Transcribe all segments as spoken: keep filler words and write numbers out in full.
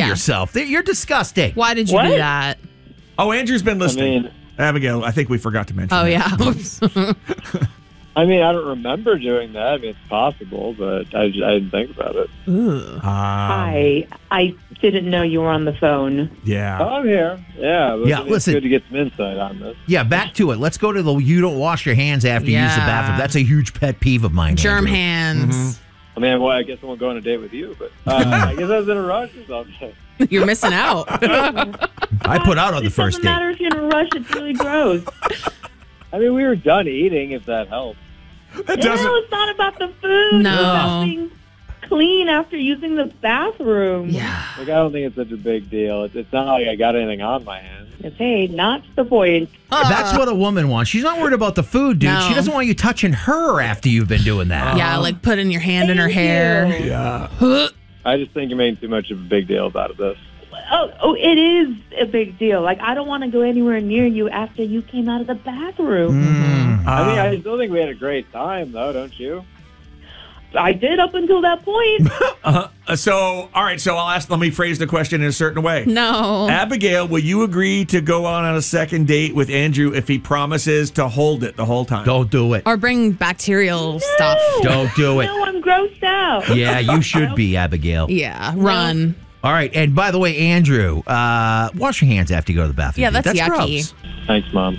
yourself. You're disgusting. Why did you What? do that? Oh, Andrew's been listening. I mean, Abigail, I think we forgot to mention Oh, that. yeah. Oops. I mean, I don't remember doing that. I mean, it's possible, but I, just, I didn't think about it. Um, Hi. I didn't know you were on the phone. Yeah. Oh, I'm here. Yeah. But Yeah, it's listen. good to get some insight on this. Yeah, back to it. Let's go to the you don't wash your hands after you use the Yeah. bathroom. That's a huge pet peeve of mine. Germ Andrew. hands. I mean, well, I guess I won't go on a date with you, but uh, I guess I was in a rush or something. You're missing out. I put out on the It first doesn't date. matter if you're in a rush. It's really gross. I mean, we were done eating, if that helps. It No, doesn't. it's not about the food. No. It's about being clean after using the bathroom. Yeah. Like, I don't think it's such a big deal. It's, it's not like I got anything on my hands. Okay, not the point. That's what a woman wants. She's not worried about the food, dude. No. She doesn't want you touching her after you've been doing that. Yeah, like putting your hand in her Thank hair. you. Yeah. I just think you're making too much of a big deal about this. Oh, oh, it is a big deal. Like, I don't want to go anywhere near you after you came out of the bathroom. Mm. I mean, Um, I still think we had a great time, though, don't you? I did up until that point. Uh, so, all right. So I'll ask. Let me phrase the question in a certain way. No. Abigail, will you agree to go on, on a second date with Andrew if he promises to hold it the whole time? Don't do it. Or bring bacterial stuff. Don't do it. No, I'm grossed out. Yeah, you should be, Abigail. Yeah, run. All right. And by the way, Andrew, uh, wash your hands after you go to the bathroom. Yeah, dude. that's yucky. gross. Thanks, Mom.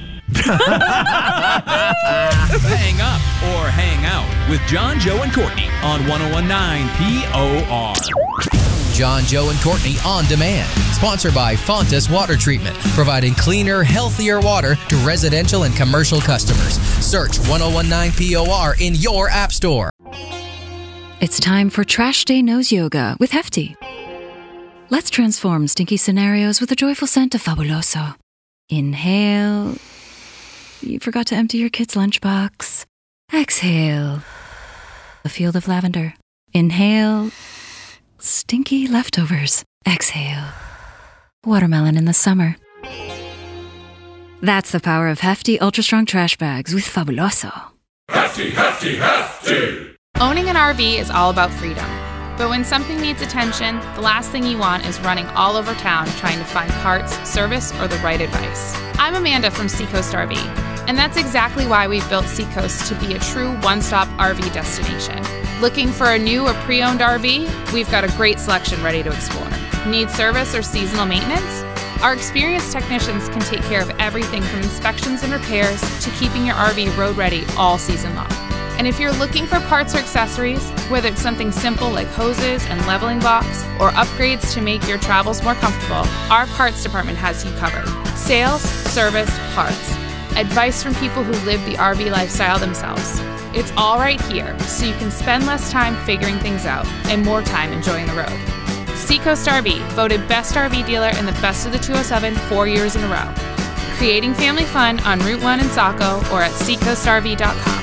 Hang up or hang out with John, Joe, and Courtney on one oh one nine P O R. John, Joe, and Courtney On Demand. Sponsored by Fontas Water Treatment, providing cleaner, healthier water to residential and commercial customers. Search one oh one nine P O R in your app store. It's time for Trash Day Nose Yoga with Hefty. Let's transform stinky scenarios with a joyful scent of Fabuloso. Inhale. You forgot to empty your kid's lunchbox. Exhale. A field of lavender. Inhale. Stinky leftovers. Exhale. Watermelon in the summer. That's the power of Hefty Ultra Strong Trash Bags with Fabuloso. Hefty, hefty, hefty. Owning an R V is all about freedom. But when something needs attention, the last thing you want is running all over town trying to find parts, service, or the right advice. I'm Amanda from Seacoast R V, and that's exactly why we've built Seacoast to be a true one-stop R V destination. Looking for a new or pre-owned R V? We've got a great selection ready to explore. Need service or seasonal maintenance? Our experienced technicians can take care of everything from inspections and repairs to keeping your R V road ready all season long. And if you're looking for parts or accessories, whether it's something simple like hoses and leveling blocks, or upgrades to make your travels more comfortable, our parts department has you covered. Sales, service, parts. Advice from people who live the R V lifestyle themselves. It's all right here, so you can spend less time figuring things out and more time enjoying the road. Seacoast R V, voted best R V dealer in the Best of the two oh seven four years in a row. Creating family fun on Route one in Saco or at seacoast R V dot com.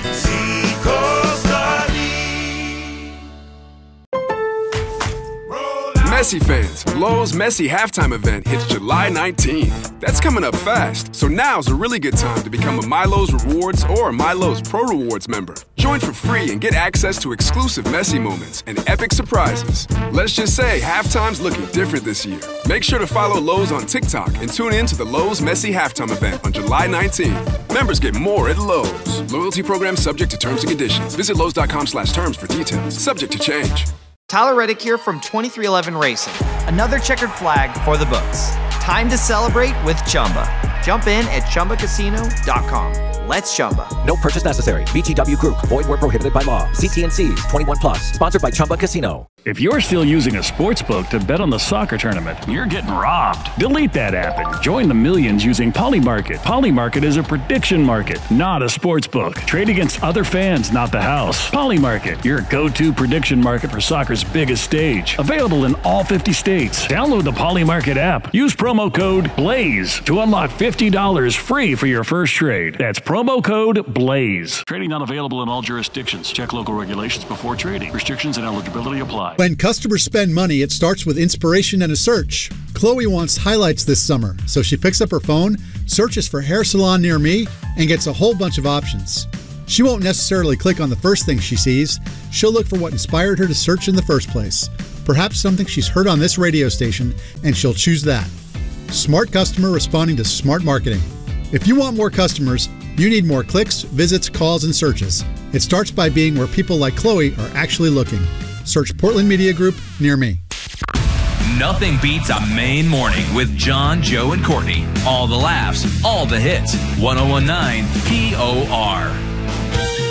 Messi fans, Lowe's Messi halftime event hits July nineteenth. That's coming up fast, so now's a really good time to become a MyLowe's Rewards or a MyLowe's Pro Rewards member. Join for free and get access to exclusive Messi moments and epic surprises. Let's just say halftime's looking different this year. Make sure to follow Lowe's on TikTok and tune in to the Lowe's Messi halftime event on July nineteenth. Members get more at Lowe's. Loyalty program subject to terms and conditions. Visit Lowe's dot com slash terms for details. Subject to change. Tyler Reddick here from twenty-three eleven Racing. Another checkered flag for the books. Time to celebrate with Chumba. Jump in at chumba casino dot com. Let's Chumba. No purchase necessary. V G W Group. Void where prohibited by law. See T and C's. twenty-one plus. Sponsored by Chumba Casino. If you're still using a sportsbook to bet on the soccer tournament, you're getting robbed. Delete that app and join the millions using Polymarket. Polymarket is a prediction market, not a sportsbook. Trade against other fans, not the house. Polymarket, your go-to prediction market for soccer's biggest stage. Available in all fifty states. Download the Polymarket app. Use promo code BLAZE to unlock fifty dollars free for your first trade. That's promo code BLAZE. Trading not available in all jurisdictions. Check local regulations before trading. Restrictions and eligibility apply. When customers spend money, it starts with inspiration and a search. Chloe wants highlights this summer, so she picks up her phone, searches for hair salon near me, and gets a whole bunch of options. She won't necessarily click on the first thing she sees. She'll look for what inspired her to search in the first place. Perhaps something she's heard on this radio station, and she'll choose that. Smart customer responding to smart marketing. If you want more customers, you need more clicks, visits, calls, and searches. It starts by being where people like Chloe are actually looking. Search Portland Media Group near me. Nothing beats a Maine morning with John, Joe, and Courtney. All the laughs, all the hits. ten nineteen P O R.